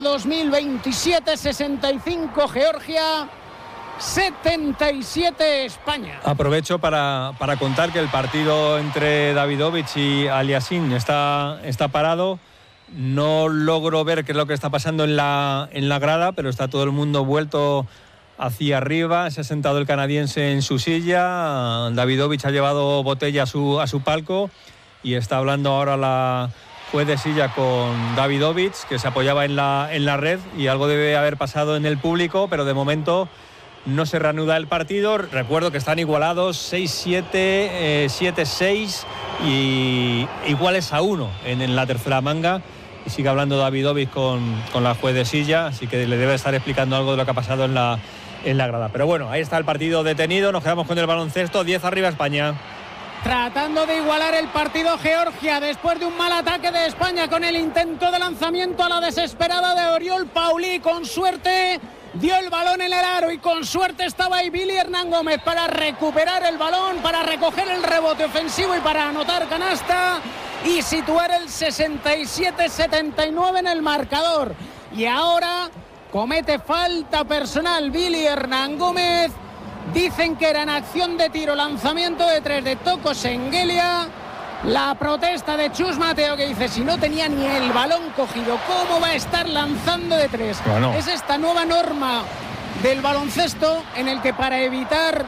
2027, 65 Georgia, 77 España. Aprovecho para contar que el partido entre Davidovich y Aliassime está parado. No logro ver qué es lo que está pasando en la grada, pero está todo el mundo vuelto hacia arriba. Se ha sentado el canadiense en su silla. Davidovich ha llevado botella a su palco y está hablando ahora la juez de silla con Davidovich, que se apoyaba en la red, y algo debe haber pasado en el público, pero de momento no se reanuda el partido. Recuerdo que están igualados 6-7, 7-6 y iguales a 1 en la tercera manga. Y sigue hablando Davidovich con la juez de silla, así que le debe estar explicando algo de lo que ha pasado en la grada. Pero bueno, ahí está el partido detenido. Nos quedamos con el baloncesto. 10 arriba España. Tratando de igualar el partido Georgia después de un mal ataque de España con el intento de lanzamiento a la desesperada de Oriol Paulí. Con suerte dio el balón en el aro y con suerte estaba ahí Billy Hernán Gómez para recuperar el balón, para recoger el rebote ofensivo y para anotar canasta y situar el 67-79 en el marcador. Y ahora comete falta personal Billy Hernán Gómez. Dicen que era en acción de tiro, lanzamiento de 3 de Toko Sengelia. La protesta de Chus Mateo, que dice: si no tenía ni el balón cogido, ¿cómo va a estar lanzando de 3? Bueno. Es esta nueva norma del baloncesto en el que, para evitar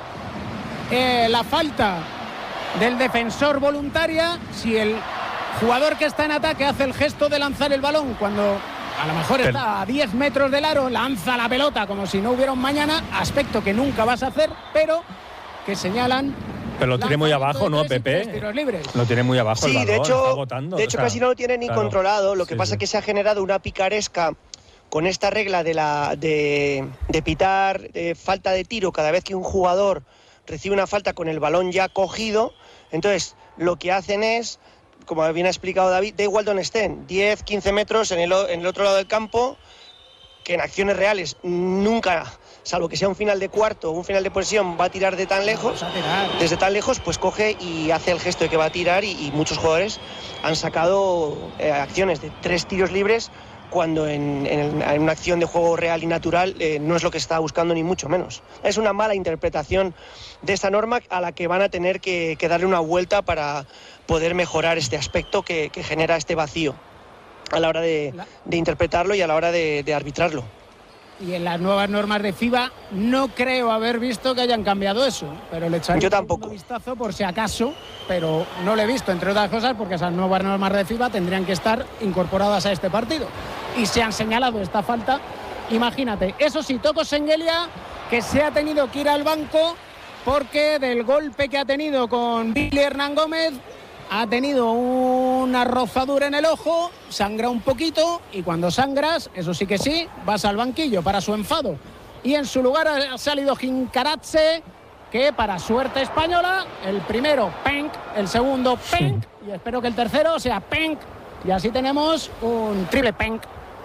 la falta del defensor voluntaria, si el jugador que está en ataque hace el gesto de lanzar el balón cuando a lo mejor está a 10 metros del aro, lanza la pelota como si no hubiera un mañana, aspecto que nunca vas a hacer, pero que señalan. Pero lo tiene muy abajo, ¿no, Pepe? Lo tiene muy abajo, sí, el balón, de hecho, está agotando. De hecho, casi no lo tiene ni controlado. Lo que pasa es que se ha generado una picaresca con esta regla de pitar falta de tiro cada vez que un jugador recibe una falta con el balón ya cogido. Entonces, lo que hacen es, como bien ha explicado David, da igual donde estén, 10, 15 metros en el otro lado del campo, que en acciones reales nunca, salvo que sea un final de cuarto o un final de posesión, va a tirar de tan lejos. Desde tan lejos, pues coge y hace el gesto de que va a tirar, y muchos jugadores han sacado acciones de 3 tiros libres cuando en una acción de juego real y natural no es lo que está buscando, ni mucho menos. Es una mala interpretación de esta norma a la que van a tener que darle una vuelta para poder mejorar este aspecto que genera este vacío a la hora de interpretarlo y a la hora de arbitrarlo. Y en las nuevas normas de FIBA no creo haber visto que hayan cambiado eso, pero le echaré un vistazo por si acaso, pero no lo he visto, entre otras cosas porque esas nuevas normas de FIBA tendrían que estar incorporadas a este partido y se han señalado esta falta. Imagínate, eso sí, Toko Sengelia, que se ha tenido que ir al banco porque del golpe que ha tenido con Billy Hernán Gómez ha tenido una rozadura en el ojo, sangra un poquito, y cuando sangras, eso sí que sí, vas al banquillo para su enfado. Y en su lugar ha salido Jinkaradze, que para suerte española, el primero, penk, el segundo, penk, y espero que el tercero sea penk, y así tenemos un triple penk.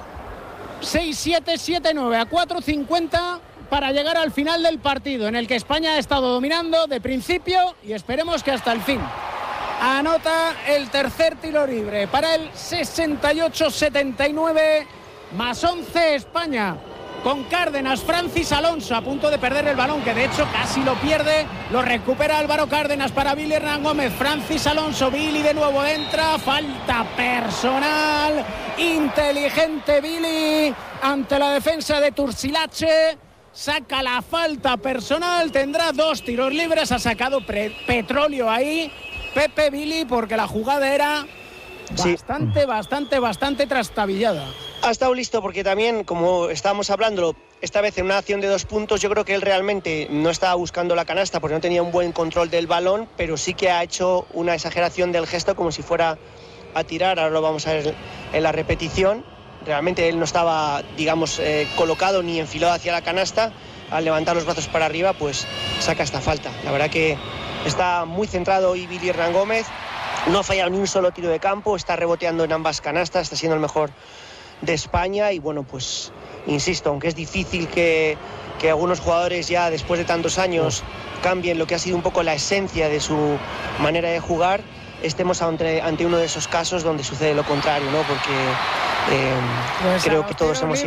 6-7, 7-9 a 4.50 para llegar al final del partido, en el que España ha estado dominando de principio y esperemos que hasta el fin. Anota el tercer tiro libre para el 68-79, más 11 España, con Cárdenas, Francis Alonso a punto de perder el balón, que de hecho casi lo pierde, lo recupera Álvaro Cárdenas para Billy Hernán Gómez, Francis Alonso, Billy de nuevo entra, falta personal, inteligente Billy ante la defensa de Turcilache, saca la falta personal, tendrá 2 tiros libres, ha sacado petróleo ahí Pepe Billy, porque la jugada era bastante trastabillada. Ha estado listo porque también, como estábamos hablando, esta vez en una acción de 2 puntos, yo creo que él realmente no estaba buscando la canasta porque no tenía un buen control del balón, pero sí que ha hecho una exageración del gesto como si fuera a tirar. Ahora lo vamos a ver en la repetición. Realmente él no estaba, digamos, colocado ni enfilado hacia la canasta. Al levantar los brazos para arriba, pues saca esta falta. La verdad que está muy centrado y Billy Hernán Gómez, no ha fallado ni un solo tiro de campo, está reboteando en ambas canastas, está siendo el mejor de España. Y bueno, pues insisto, aunque es difícil que algunos jugadores ya después de tantos años cambien lo que ha sido un poco la esencia de su manera de jugar, estemos ante uno de esos casos donde sucede lo contrario, ¿no? Porque Pues creo que todos hemos